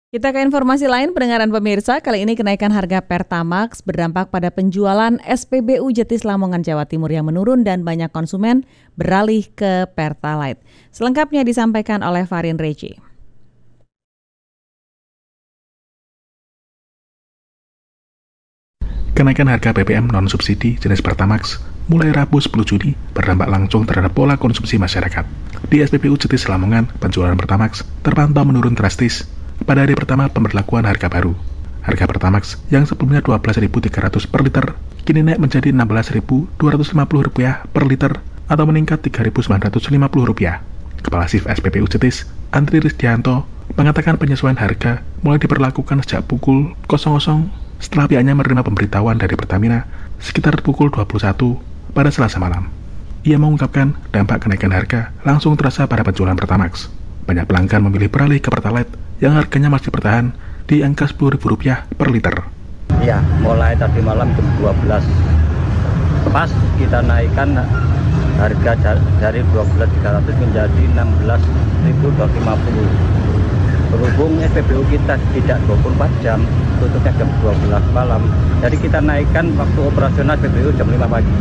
Kita ke informasi lain, pendengaran pemirsa. Kali ini kenaikan harga Pertamax berdampak pada penjualan SPBU Jetis Lamongan, Jawa Timur yang menurun dan banyak konsumen beralih ke Pertalite. Selengkapnya disampaikan oleh Farin Reci. Kenaikan harga BBM non-subsidi jenis Pertamax mulai Rabu 10 Juni berdampak langsung terhadap pola konsumsi masyarakat. Di SPBU Jetis Lamongan, penjualan Pertamax terpantau menurun drastis pada hari pertama pemberlakuan harga baru. Harga Pertamax yang sebelumnya Rp12.300 per liter, kini naik menjadi Rp16.250 per liter atau meningkat Rp3.950. Kepala Shift SPBU Jetis, Andri Risdianto, mengatakan penyesuaian harga mulai diberlakukan sejak pukul 00 setelah pihaknya menerima pemberitahuan dari Pertamina sekitar pukul 21 pada Selasa malam. Ia mengungkapkan dampak kenaikan harga langsung terasa pada penjualan Pertamax. Banyak pelanggan memilih beralih ke Pertalite yang harganya masih bertahan di angka Rp10.000 per liter. Ya, mulai tadi malam jam 12 pas kita naikkan harga dari 12.300 menjadi 16.250. Berhubung SPBU kita tidak 24 jam, tutupnya jam 12 malam. Jadi kita naikkan waktu operasional SPBU jam 5 pagi.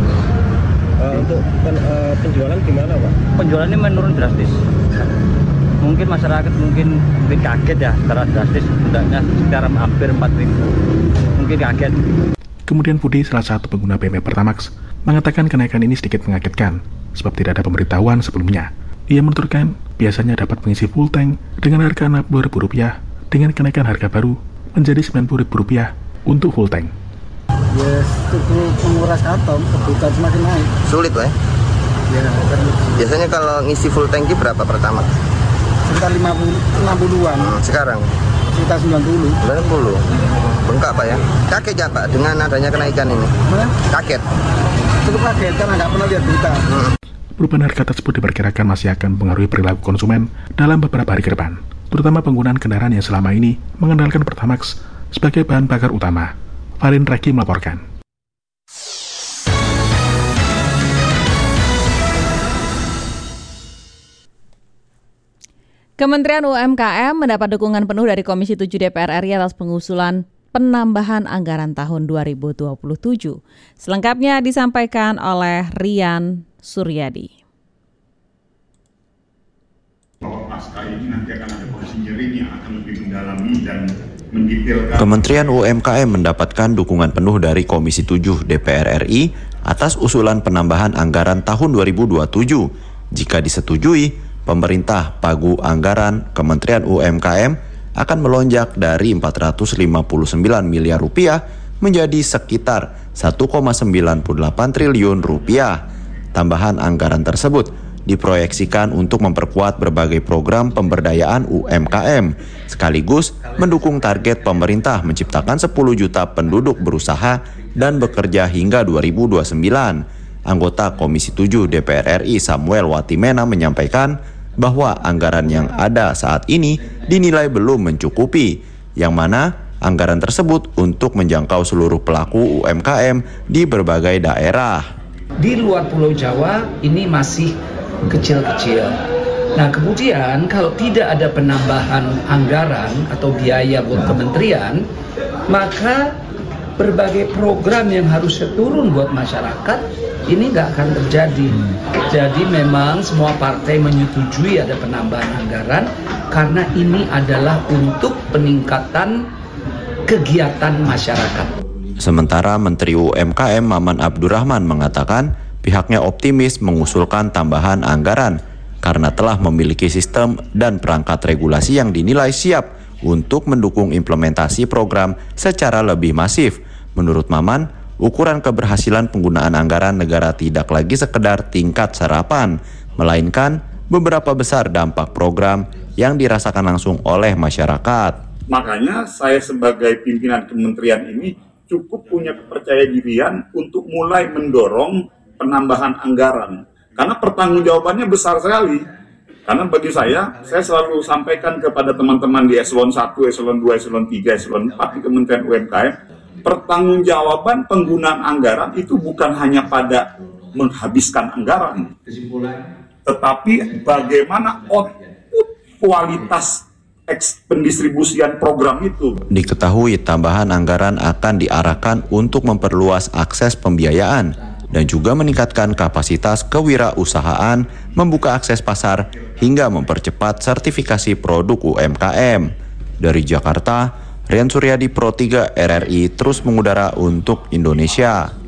Untuk penjualan gimana, Pak? Penjualan ini menurun drastis. Mungkin masyarakat mungkin kaget ya secara drastis, hendaknya sekitar hampir 4.000. Mungkin kaget. Kemudian Budi, salah satu pengguna BMW Pertamax, mengatakan kenaikan ini sedikit mengagetkan sebab tidak ada pemberitahuan sebelumnya. Ia menuturkan biasanya dapat mengisi full tank dengan harga Rp60.000 dengan kenaikan harga baru menjadi Rp90.000 untuk full tank. Yes, cukup menguras kantong, kebutuhan semakin naik. Sulit, Pak? Ya, kan. Biasanya kalau ngisi full tanki berapa Pertamax? Sekitar 60-an. Sekarang? Sekitar 90. 90? Bengkak, Pak ya? Kaget ya, Pak, dengan adanya kenaikan ini? Kaget? Cukup kaget, karena nggak pernah lihat berita. Perubahan harga tersebut diperkirakan masih akan mempengaruhi perilaku konsumen dalam beberapa hari ke depan, terutama penggunaan kendaraan yang selama ini mengandalkan Pertamax sebagai bahan bakar utama. Farin Reki melaporkan. Kementerian UMKM mendapat dukungan penuh dari Komisi 7 DPR RI atas pengusulan penambahan anggaran tahun 2027. Selengkapnya disampaikan oleh Rian Suryadi. Pasca ini nanti akan ada konsinyering yang akan lebih mendalami dan mendetailkan. Kementerian UMKM mendapatkan dukungan penuh dari Komisi 7 DPR RI atas usulan penambahan anggaran tahun 2027. Jika disetujui, pemerintah pagu anggaran Kementerian UMKM akan melonjak dari Rp459 miliar menjadi sekitar Rp1,98 triliun. Tambahan anggaran tersebut diproyeksikan untuk memperkuat berbagai program pemberdayaan UMKM, sekaligus mendukung target pemerintah menciptakan 10 juta penduduk berusaha dan bekerja hingga 2029. Anggota Komisi 7 DPR RI Samuel Watimena menyampaikan bahwa anggaran yang ada saat ini dinilai belum mencukupi, yang mana anggaran tersebut untuk menjangkau seluruh pelaku UMKM di berbagai daerah. Di luar Pulau Jawa ini masih kecil-kecil. Nah, kemudian kalau tidak ada penambahan anggaran atau biaya buat kementerian, maka berbagai program yang harusnya turun buat masyarakat ini nggak akan terjadi. Jadi memang semua partai menyetujui ada penambahan anggaran karena ini adalah untuk peningkatan kegiatan masyarakat. Sementara Menteri UMKM Maman Abdurrahman mengatakan pihaknya optimis mengusulkan tambahan anggaran karena telah memiliki sistem dan perangkat regulasi yang dinilai siap untuk mendukung implementasi program secara lebih masif. Menurut Maman, ukuran keberhasilan penggunaan anggaran negara tidak lagi sekedar tingkat serapan, melainkan beberapa besar dampak program yang dirasakan langsung oleh masyarakat. Makanya saya sebagai pimpinan kementerian ini cukup punya kepercayaan untuk mulai mendorong penambahan anggaran. Karena pertanggungjawabannya besar sekali. Karena bagi saya selalu sampaikan kepada teman-teman di eselon 1, eselon 2, eselon 3, eselon 4 di Kementerian UMKM, pertanggungjawaban penggunaan anggaran itu bukan hanya pada menghabiskan anggaran, tetapi bagaimana output kualitas pendistribusian program itu. Diketahui tambahan anggaran akan diarahkan untuk memperluas akses pembiayaan dan juga meningkatkan kapasitas kewirausahaan, membuka akses pasar, hingga mempercepat sertifikasi produk UMKM. Dari Jakarta, Rian Suryadi, Pro 3 RRI terus mengudara untuk Indonesia.